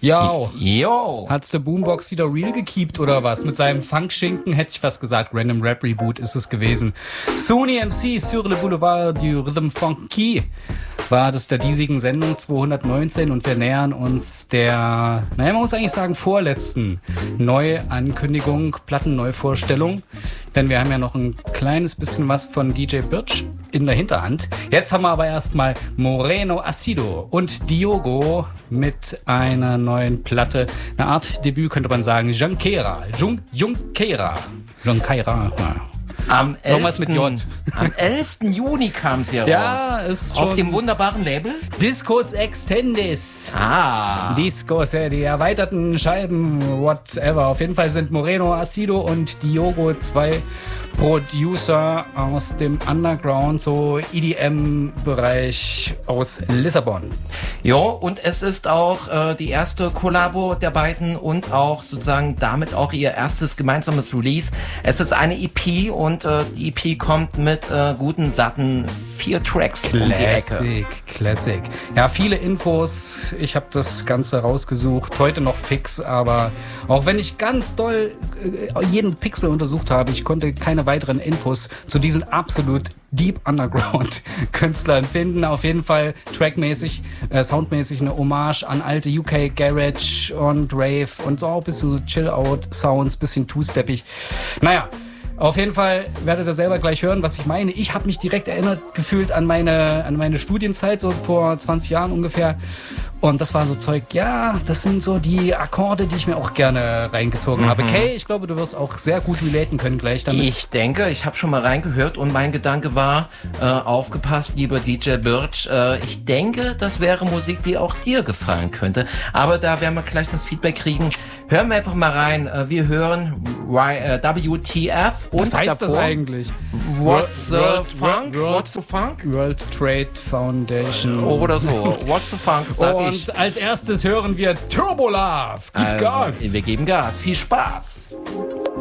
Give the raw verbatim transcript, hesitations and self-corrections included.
Ja, yo. Hat's der Boombox wieder real gekeept oder was? Mit seinem Funkschinken hätte ich fast gesagt, Random Rap Reboot ist es gewesen. Sony M C sur le Boulevard du Rhythm Funky war das der diesigen Sendung zweihundertneunzehn und wir nähern uns der, naja, man muss eigentlich sagen, vorletzten Neuankündigung, Plattenneuvorstellung. Denn wir haben ja noch ein kleines bisschen was von D J Birch in der Hinterhand. Jetzt haben wir aber erstmal Moreno Acido und Diogo mit einer neuen Platte. Eine Art Debüt könnte man sagen. Junqueira. Jun- Junqueira. Junqueira. Ja. Am Irgendwas mit J. Am elften Juni kam sie heraus. Ja, ist schon auf dem wunderbaren Label Discos Extendis. Ah. Discos, ja, die erweiterten Scheiben, whatever. Auf jeden Fall sind Moreno Acido und Diogo zwei Producer aus dem Underground, so E D M-Bereich aus Lissabon. Jo, und es ist auch äh, die erste Kollabo der beiden und auch sozusagen damit auch ihr erstes gemeinsames Release. Es ist eine E P und äh, die E P kommt mit äh, guten, satten vier Tracks um die Ecke. Classic, Classic. Ja, viele Infos. Ich habe das Ganze rausgesucht. Heute noch fix, aber auch wenn ich ganz doll äh, jeden Pixel untersucht habe, ich konnte keine weiteren Infos zu diesen absolut Deep Underground Künstlern finden. Auf jeden Fall trackmäßig, äh, soundmäßig eine Hommage an alte U K Garage und Rave und so auch ein bisschen so Chill-Out-Sounds, bisschen two-steppig. Naja, auf jeden Fall werdet ihr selber gleich hören, was ich meine. Ich habe mich direkt erinnert gefühlt an meine, an meine Studienzeit, so vor zwanzig Jahren ungefähr. Und das war so Zeug, ja, das sind so die Akkorde, die ich mir auch gerne reingezogen mhm. habe. Kay, ich glaube, du wirst auch sehr gut relaten können gleich damit. Ich denke, ich habe schon mal reingehört und mein Gedanke war, äh, aufgepasst, lieber D J Birch, äh, ich denke, das wäre Musik, die auch dir gefallen könnte. Aber da werden wir gleich das Feedback kriegen. Hören wir einfach mal rein. Äh, wir hören W T F und was heißt davor, das eigentlich? What's the World, Funk? World, What's the Funk? World Trade Foundation. Oder so. What's the Funk, sag Und ich. als erstes hören wir Turbo Love. Gib Also, Gas. wir geben Gas. Viel Spaß.